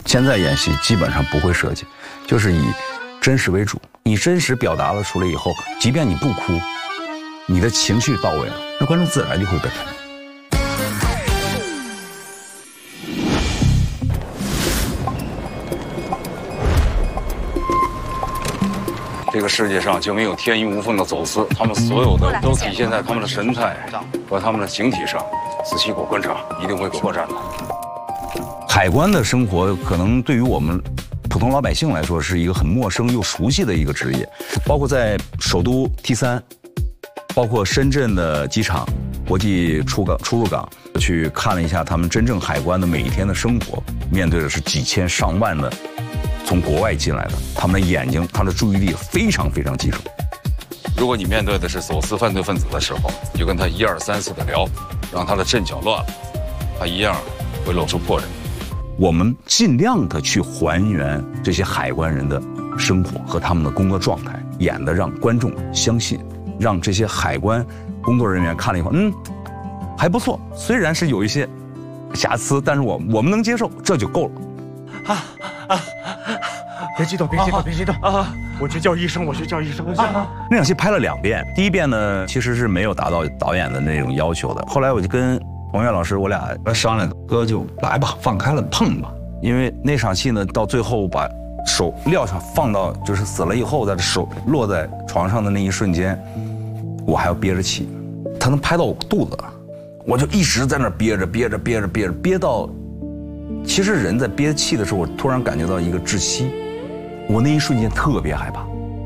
现在演戏基本上不会设计，就是以真实为主。你真实表达了出来以后，即便你不哭，你的情绪到位了，那观众自然就会被感动。这个世界上就没有天衣无缝的走私，他们所有的都体现在他们的神态和他们的形体上。仔细给我观察，一定会有破绽的。海关的生活可能对于我们普通老百姓来说是一个很陌生又熟悉的一个职业，包括在首都 T3，包括深圳的机场、国际出入港，去看了一下他们真正海关的每一天的生活，面对的是几千上万的从国外进来的，他们的眼睛、他的注意力非常非常集中。如果你面对的是走私犯罪分子的时候，你就跟他1、2、3、4的聊，让他的阵脚乱了，他一样会露出破绽。我们尽量的去还原这些海关人的生活和他们的工作状态，演的让观众相信，让这些海关工作人员看了以后，还不错，虽然是有一些瑕疵，但是我们能接受，这就够了。 别激动，别激动，别激动啊！我去叫医生，我去叫医生。 那场戏拍了2遍，第一遍呢其实是没有达到导演的那种要求的。后来我就跟王源老师，我俩商量，哥就来吧，放开了碰吧。因为那场戏呢，到最后把手撂上，放到就是死了以后，在手落在床上的那一瞬间，我还要憋着气，他能拍到我肚子，我就一直在那憋着，憋到，其实人在憋气的时候，我突然感觉到一个窒息。我那一瞬间特别害怕，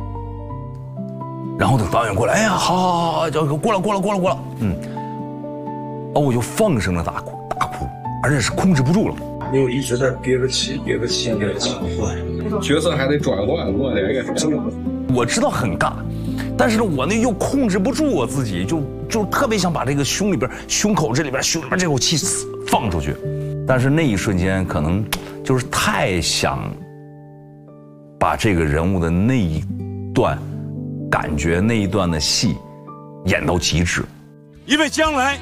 然后等导演过来，哎呀，好，就过了，我就放声的大哭，而且是控制不住了。 没有一直在憋着气，角色还得转换，我这个真的。 我知道很尬，但是呢，我那又控制不住我自己，就特别想把这个胸口这里边这口气放出去，但是那一瞬间可能就是太想把这个人物的那一段感觉、那一段的戏演到极致， 因为将来